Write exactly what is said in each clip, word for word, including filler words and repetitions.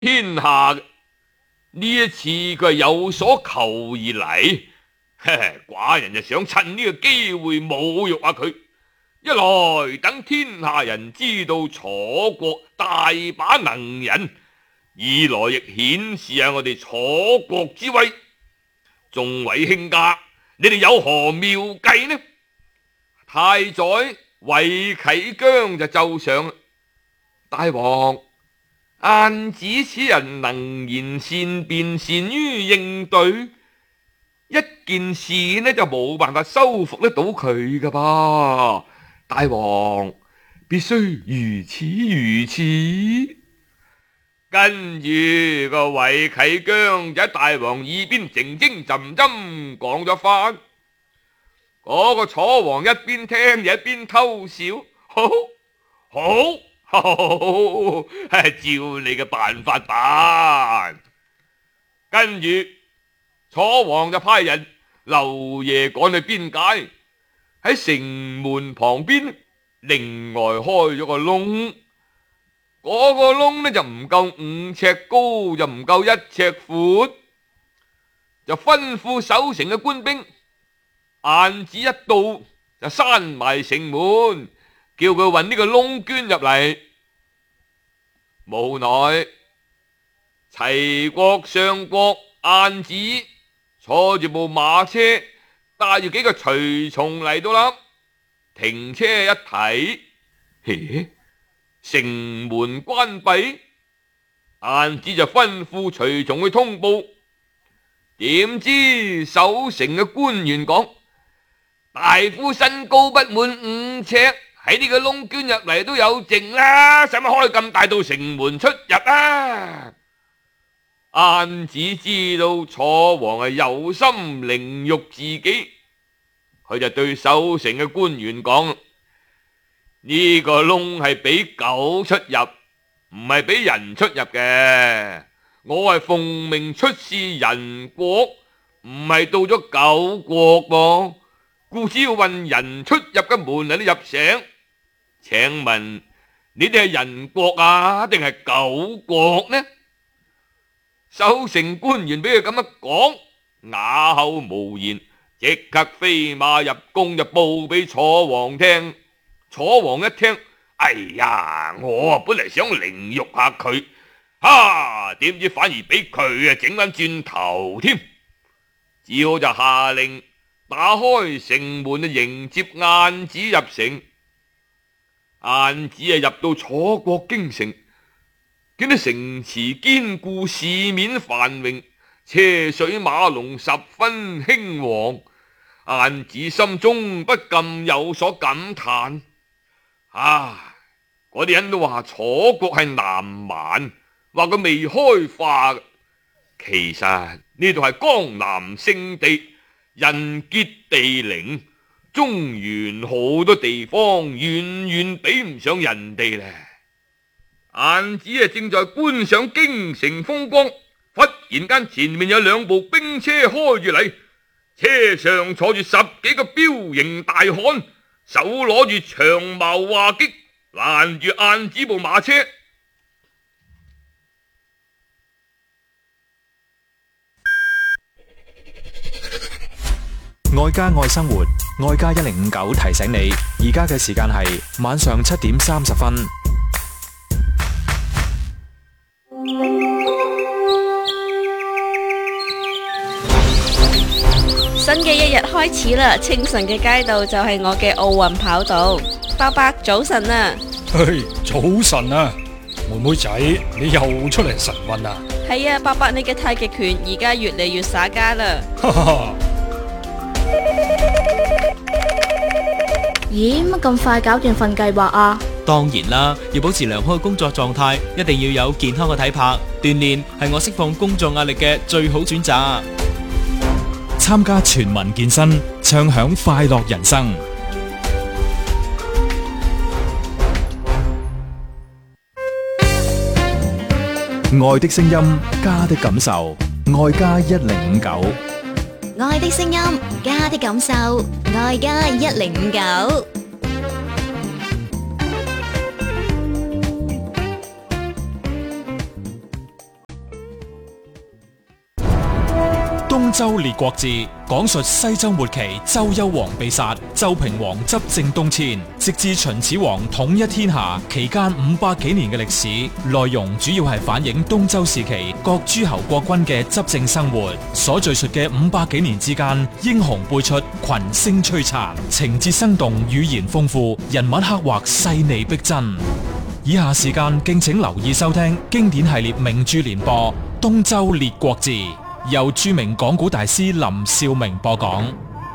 天下呢一次佢係有所求而嚟，寡人就想趁呢個機會侮辱下佢，一來等天下人知道楚國大把能人，二來亦顯示下我哋楚國之威。眾位卿家，你哋有何妙計呢？太宰韋啟姜就奏上：大王，晏子此人能言善辯，善於應對，一件事呢就冇辦法收服得到佢噶噃。大王必須如此如此。跟住個韋啟姜就喺大王耳邊靜靜浸浸講咗番，嗰、那個楚王一邊聽一邊偷笑，好好好，係照你嘅辦法辦。跟住楚王就派人漏夜趕去邊界，喺城門旁邊另外開咗個窿。嗰個窿呢就唔夠五尺高，就唔夠一尺闊，就吩咐守城嘅官兵，晏子一到就閂埋城門，叫佢搵呢個窿捐入嚟。無奈齊國相國晏子坐住部馬車，帶住幾個隨從嚟到啦，停車一睇，嘿，城門關閉，晏子就吩咐隨從去通報，點知守城嘅官員講：大夫身高不滿五尺，喺呢個窿捐入嚟都有剩啦，使乜開咁大道城門出入啊？晏子知道楚王係有心凌辱自己，佢就對守城嘅官員講：呢個窿係俾狗出入，唔係俾人出入嘅。我係奉命出使人國，唔係到咗狗國噃，故只要運人出入嘅門嚟都入城。請問你哋係人國啊，定係狗國呢？守城官員俾佢咁樣講，啞口無言，即刻飛馬入宮就報俾楚王聽。楚王一聽，哎呀，我啊本嚟想凌辱下佢，哈，點知反而俾佢啊整翻轉頭添，只好就下令打開城門去迎接晏子入城。晏子啊入到楚國京城，見到城池堅固，市面繁榮，車水馬龍，十分興旺。晏子心中不禁有所感嘆。啊！嗰啲人都話楚國係南蠻，話佢未開化。其實呢度係江南勝地，人傑地靈，中原好多地方遠遠比唔上人哋咧。晏子啊正在觀賞京城風光，忽然間前面有兩部兵車開住嚟，車上坐住十幾個彪形大漢，手攞住長矛話戟，攔住晏子部馬車。 愛家愛生活，愛家一零五九提醒你，而家嘅時間係晚上七點三十分。 新嘅一日開始啦！清晨嘅街道就係我嘅奧運跑道。伯伯早晨啊！ 嘿，早晨啊，妹妹仔，你又出嚟晨運啊？ 係啊，伯伯你嘅太極拳而家越嚟越耍家啦！ 哈哈。 咦，乜咁快搞掂份計劃啊？ 當然啦，要保持良好嘅工作狀態，一定要有健康嘅體魄。鍛煉係我釋放工作壓力嘅最好選擇。 參加全民健身，暢享快樂人生。愛的聲音，家的感受，愛家一零五九。 愛的聲音，家的感受，愛家一零五九。 東周列國志》，講述西周末期周幽王被殺，周平王執政東遷，直至秦始皇統一天下期間五百幾年嘅歷史。內容主要係反映東周時期各諸侯國君嘅執政生活。所敘述嘅五百幾年之間，英雄輩出，群星璀璨，情節生動，語言豐富，人物刻畫細膩逼真。以下時間敬請留意收聽經典系列名著連播《東周列國志》，由著名講古大師林少明播講。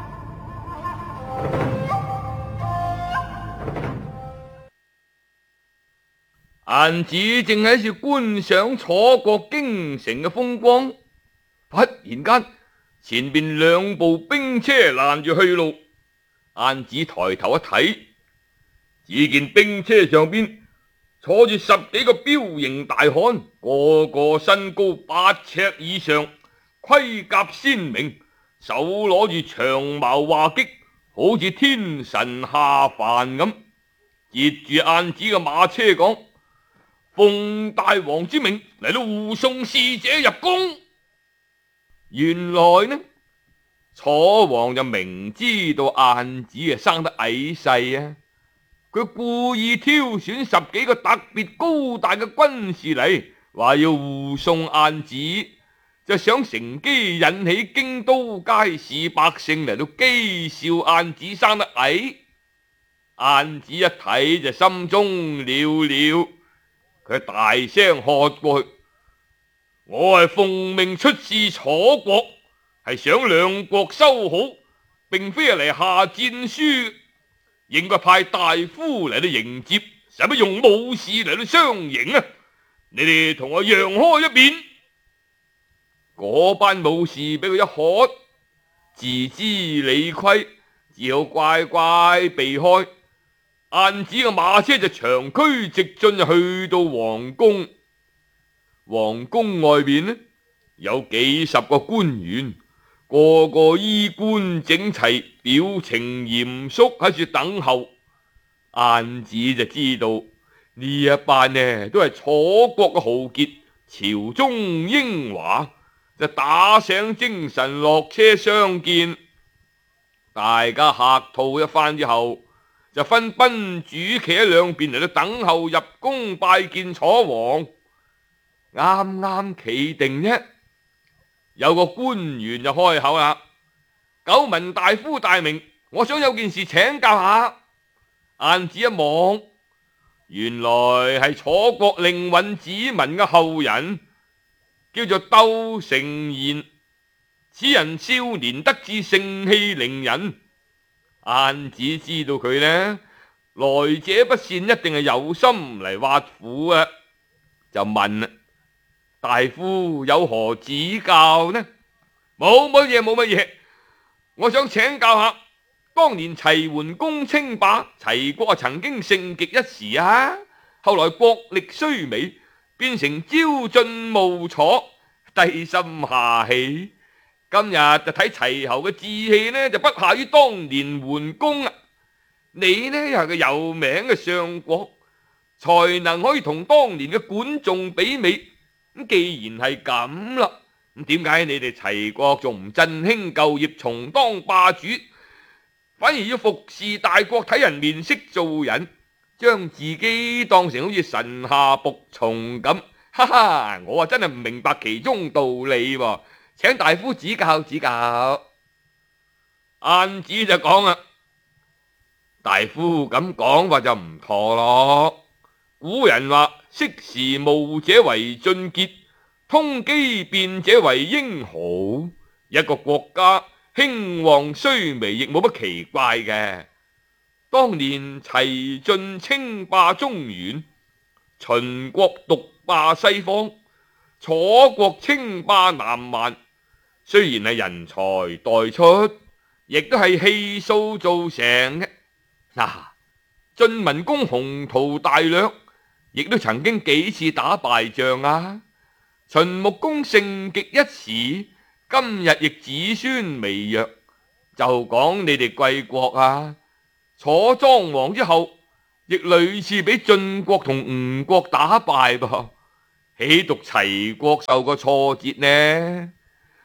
晏子正喺處觀賞楚國京城嘅風光，忽然間前邊兩部兵車攔住去路。晏子抬頭一睇，只見兵車上邊坐住十幾個彪形大漢，個個身高八尺以上，盔甲鮮明，手攞住長矛畫戟，好似天神下凡咁。接住晏子嘅馬車講：奉大王之命嚟到護送使者入宮。原來呢，楚王就明知道晏子啊生得矮細啊，佢故意挑選十幾個特別高大嘅軍士嚟，話要護送晏子，就想乘機引起京都街市百姓嚟到譏笑晏子生得矮。晏子一睇就心中了了，佢大聲喝過去：我係奉命出使楚國，係想兩國修好，並非係嚟下戰書，應該派大夫嚟到迎接，使乜用武士嚟到相迎啊？你哋同我讓開一邊。嗰班武士俾佢一喝，自知理虧，只好乖乖避開。晏子嘅馬車就長驅直進，去到皇宮。皇宮外邊呢，有幾十個官員，個個衣冠整齊，表情嚴肅喺處等候。晏子就知道呢一班呢都係楚國嘅豪傑，朝中英華，就打醒精神落車相見。大家客套一番之後，就分賓主企喺兩邊嚟到等候入宮拜見楚王。啱啱企定啫，有個官員就開口啦：久聞大夫大名，我想有件事請教下。晏子一望，原來係楚國令尹子文嘅後人，叫做竇成賢。此人少年得志，盛氣凌人。晏子知道佢呢，來者不善，一定係有心嚟挖苦啊，就問啦：大夫有何指教呢？冇乜嘢，冇乜嘢。我想請教下，當年齊桓公稱霸，齊國曾經盛極一時啊，後來國力衰微，變成朝進暮楚，低心下氣。今日就睇齊侯嘅志氣呢，就不下於當年桓公啊。你呢又係個有名嘅相國，才能可以同當年嘅管仲媲美。咁既然係咁啦，咁點解你哋齊國仲唔振興舊業，重當霸主，反而要服侍大國，睇人面色做人，將自己當成好似神下僕從咁？哈哈，我啊真係唔明白其中道理喎，請大夫指教指教。晏子就講啦：大夫咁講話就唔妥咯。古人話：識時務者為俊傑，通機變者為英豪。一個國家興旺衰微亦冇乜奇怪嘅。當年齊晉稱霸中原，秦國獨霸西方，楚國稱霸南蠻。雖然係人才代出，亦都係氣數造成嘅。嗱，晉文公宏圖大略，亦都曾經幾次打敗仗啊。秦穆公盛極一時，今日亦子孫微弱。就講你哋貴國啊，楚莊王之後，亦屢次俾晉國同吳國打敗噃，豈獨齊國受過挫折呢？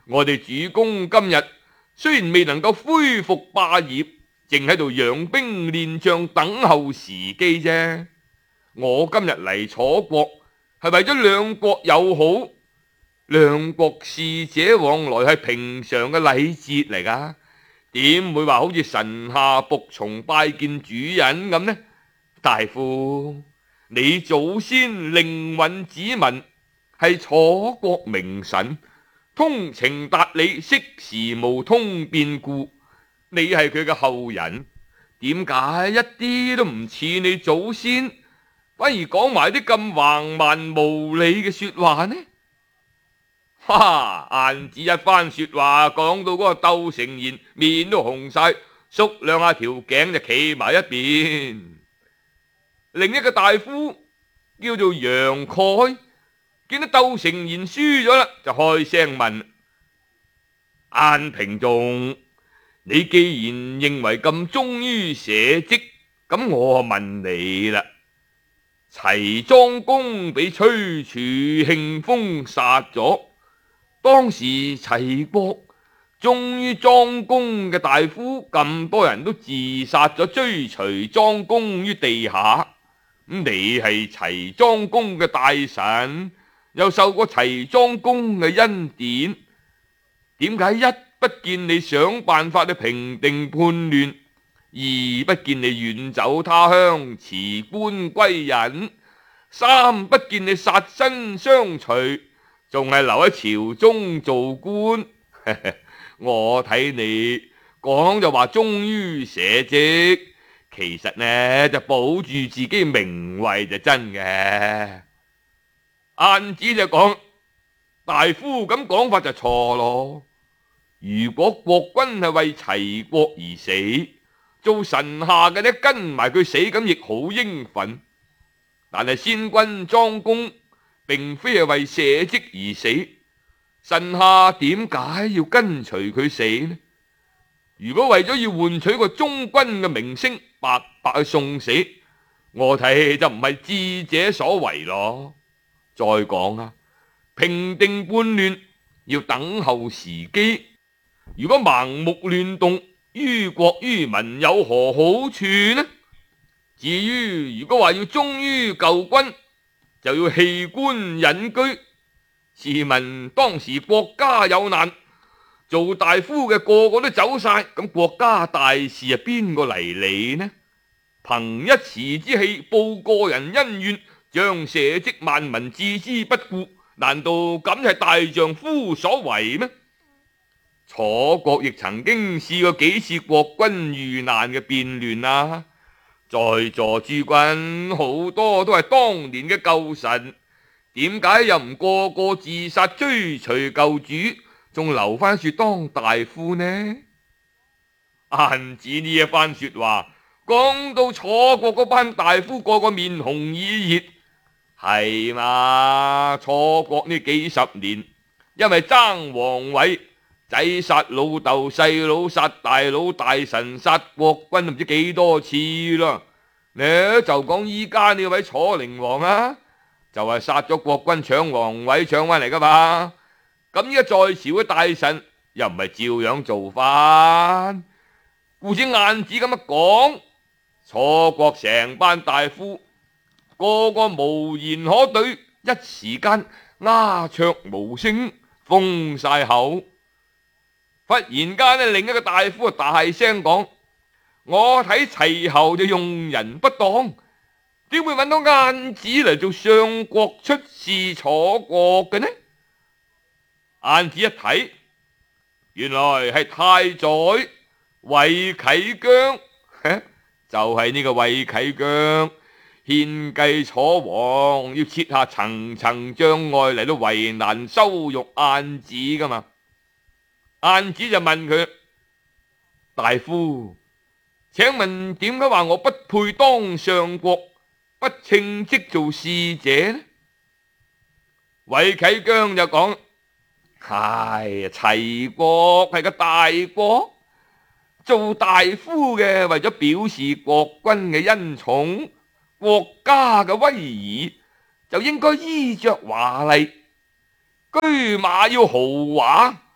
我哋主公今日雖然未能夠恢復霸業，正喺度養兵練將等候時機啫。我今日嚟楚國係為咗兩國友好，兩國使者往來係平常嘅禮節嚟噶，點會話好似臣下僕從拜見主人咁呢？大夫，你祖先令尹子民係楚國名臣，通情達理，識時務通變故，你係佢嘅後人，點解一啲都唔似你祖先，反而講埋啲咁橫蠻無理嘅說話呢？哈哈，晏子一番說話講到嗰個竇成賢面都紅晒，縮兩下條頸就企埋一邊。另一個大夫叫做楊蓋，見到竇成賢輸咗啦，就開聲問：晏平仲，你既然認為咁忠於社稷，咁我問你啦，齊莊公俾崔柱慶封殺咗，當時齊國忠於莊公嘅大夫咁多人都自殺咗，追隨莊公於地下。咁你係齊莊公嘅大臣，又受過齊莊公嘅恩典，點解一不見你想辦法去平定叛亂，二不見你遠走他鄉辭官歸隱，三不見你殺身相隨，仲係留喺朝中做官？我睇你講就話忠於社稷，其實呢就保住自己名位就真嘅。晏子就講：大夫咁講法就錯咯。如果國君係為齊國而死，做臣下嘅呢跟埋佢死咁亦好應份。但係先君莊公並非係為社稷而死，臣下點解要跟隨佢死呢？如果為咗要換取個忠君嘅名聲，白白去送死，我睇就唔係智者所為咯。再講啊，平定叛亂要等候時機，如果盲目亂動，於國於民有何好處呢？至於如果話要忠於舊君，就要棄官隱居。試問當時國家有難，做大夫嘅個個都走晒，咁國家大事係邊個嚟理呢？憑一時之氣報個人恩怨，將社稷萬民置之不顧，難道咁係大丈夫所為咩？楚國亦曾經試過幾次國君遇難嘅變亂啊，在座諸君好多都係當年嘅舊臣，點解又唔個個自殺追隨舊主，仲留翻說當大夫呢？晏子呢一番說話講到楚國嗰班大夫個個面紅耳熱，係嘛？楚國呢幾十年因為爭皇位，仔殺老豆，細佬殺大佬，大臣殺國君，唔知幾多次啦。你就講依家呢位楚靈王啊，就係殺咗國君搶皇位搶翻嚟噶嘛。咁依家在朝嘅大臣又唔係照樣做翻，故此晏子咁樣講，楚國成班大夫個個無言可對，一時間鴉雀無聲，封晒口。忽然間呢，另一個大夫大聲講：我睇齊侯就用人不當，點會揾到晏子嚟做相國出使楚國嘅呢？晏子一睇，原來係太宰衛啟姜，就係、是、呢個衛啟姜獻計楚王，要設下層層障礙嚟到為難羞辱晏子噶嘛。晏子就問佢：大夫，請問點解話我不配當相國，不稱職做使者呢？衛啟姜就講：唉，齊國係個大國，做大夫嘅為咗表示國君嘅恩寵，國家嘅威儀，就應該衣着華麗，車馬要豪華，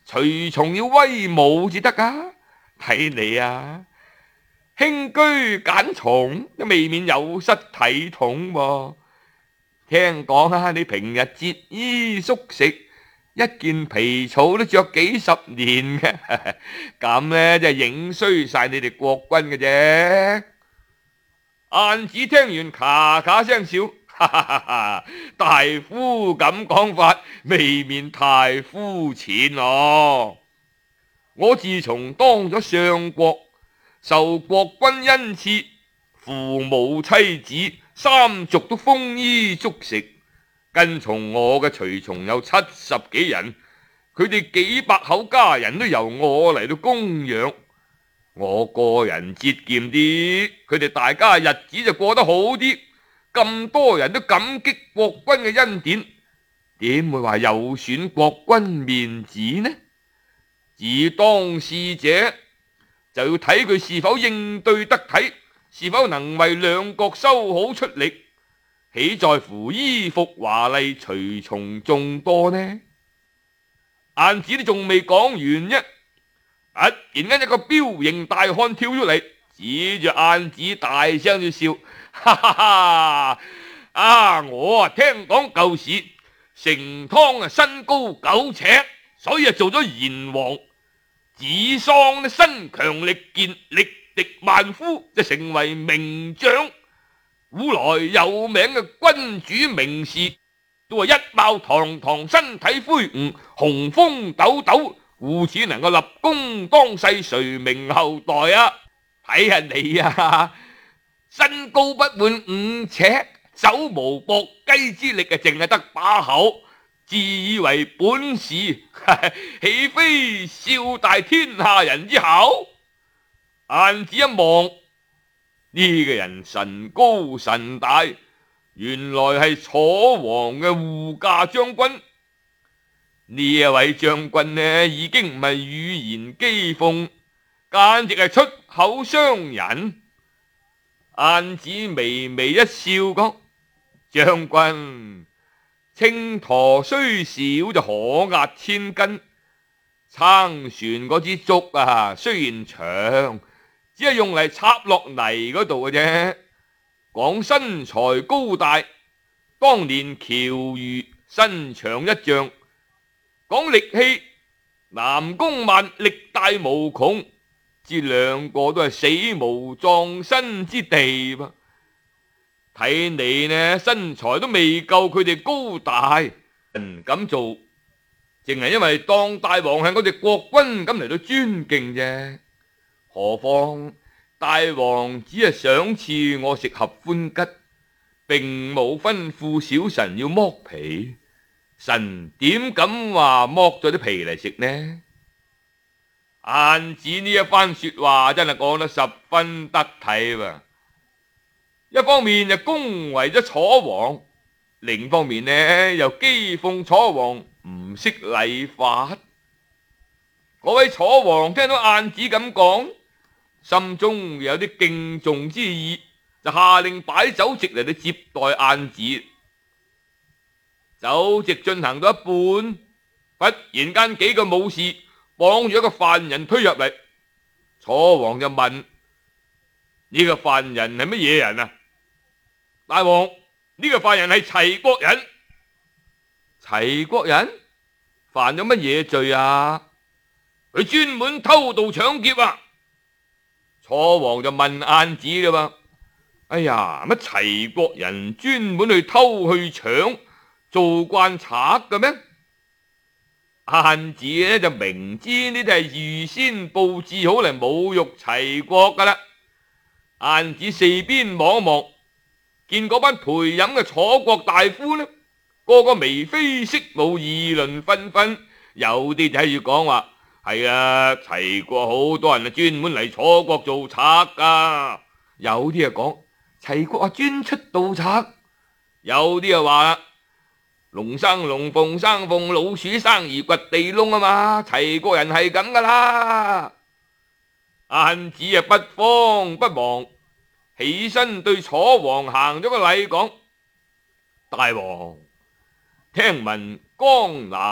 隨從要威武至得啊！睇你啊，輕居簡從，都未免有失體統喎。聽講啊，你平日節衣縮食，一件皮草都着幾十年嘅，咁呢，就係影衰晒你哋國君嘅啫。晏子聽完咔咔聲笑，哈哈哈哈，大夫咁講法，未免太膚淺咯。我自從當咗相國，受國君恩賜，父母妻子三族都豐衣足食，跟從我嘅隨從有七十幾人，佢哋幾百口家人都由我嚟到供養。我個人節儉啲，佢哋大家日子就過得好啲。咁多人都感激國君嘅恩典，點會話有損國君面子呢？自當事者就要睇佢是否應對得體，是否能為兩國修好出力，豈在乎衣服華麗，隨從眾多呢？晏子都仲未講完啫，突然間一個彪形大漢跳出嚟，指住晏子大聲住笑，哈哈哈！啊，我啊聽講舊時成湯啊身高九尺，所以啊做咗賢王。子桑身強力健，力敵萬夫，就成為名將。古來有名嘅君主名士，都話一貌堂堂，身體魁梧，雄風抖抖，故此能夠立功當世，垂名後代啊！睇下你啊，身高不滿五尺，手無縛雞之力啊，淨係得把口。自以為本事，豈非笑大天下人之口？晏子一望，呢個人神高神大，原來係楚王嘅護駕將軍。呢一位將軍呢，已經唔係語言譏諷，簡直係出口傷人。晏子微微一笑講：將軍，秤砣雖小就可壓千斤，撐船嗰支竹啊，雖然長，只係用嚟插落泥嗰度嘅啫。講身材高大，當年喬豫身長一丈；講力氣，南宮萬力大無窮，知兩個都係死無葬身之地吧。睇你呢，身材都未夠佢哋高大，人咁做，淨係因為當大王係我哋國君咁嚟到尊敬啫。何況大王只係賞賜我食合歡吉，並冇吩咐小臣要剝皮，臣點敢話剝咗啲皮嚟食呢？晏子呢一番說話真係講得十分得體喎。一方面就恭維咗楚王，另一方面呢又譏諷楚王唔識禮法。嗰位楚王聽到晏子咁講，心中有啲敬重之意，就下令擺酒席嚟到接待晏子。酒席進行到一半，忽然間幾個武士綁住一個犯人推入嚟，楚王就問：呢個犯人係乜嘢人啊？大王，呢個犯人係齊國人。齊國人犯咗乜嘢罪啊？佢專門偷盜搶劫啊！楚王就問晏子啦嘛：哎呀，乜齊國人專門去偷去搶，做慣賊嘅咩？晏子呢就明知呢啲係預先布置好嚟侮辱齊國噶啦。晏子四邊望一望，見嗰班陪飲嘅楚國大夫呢，個個眉飛色舞，議論紛紛，有啲就喺度講話：係啊，齊國好多人啊專門嚟楚國做賊噶。有啲啊講齊國啊專出盜賊，有啲啊話啦，龍生龍，鳳生鳳，老鼠生兒掘地窿啊嘛，齊國人係咁噶啦。晏子啊不慌不忙，起身對楚王行咗個禮，講：大王，聽聞江南